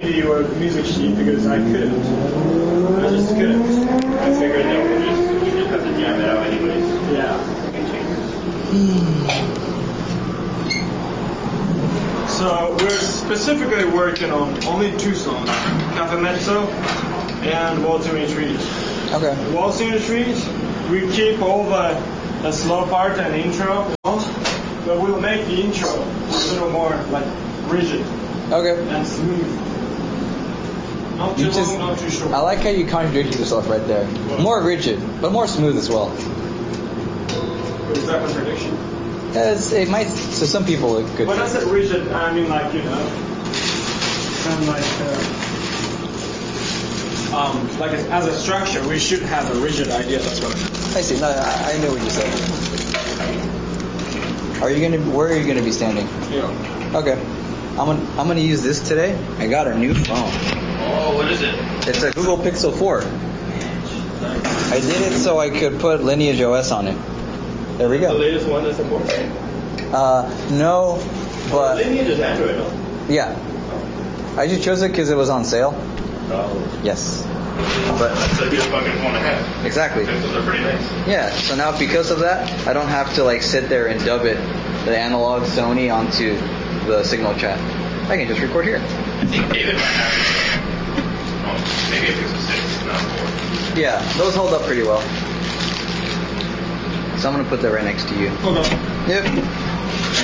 copy your music sheet because I couldn't. I just couldn't. I figured that we just have to jam it out anyways. Yeah. So we're specifically working on only 2 songs, Cafe Mezzo and Waltzing in the Trees. Okay. Waltzing in the Trees, we keep all the slow part and intro, but we'll make the intro a little more like rigid Okay. and smooth. Not too long, not too short. I like how you contradicted yourself right there. More rigid, but more smooth as well. Is that contradiction? It might, to some people it could. When I said rigid, I mean like, kind of like as a structure, we should have a rigid idea. That's what I meant. I see. No, I knew what you said. Where are you gonna be standing? Yeah. Okay. I'm gonna use this today. I got a new phone. Oh, what is it? It's a Google Pixel 4. I did it so I could put Lineage OS on it. There we The go. latest one that's important. No, but Lineage is Android, no? yeah. I just chose it because it was on sale. Oh. Yes. But So it'd be a fucking phone to have. exactly. Pixels are pretty nice. Yeah. So now because of that, I don't have to like sit there and dub it, the analog Sony onto the Signal chat. I can just record here. I think David might have maybe a Pixel 6, not 4. Yeah, those hold up pretty well. So I'm gonna put that right next to you. Okay. Yep.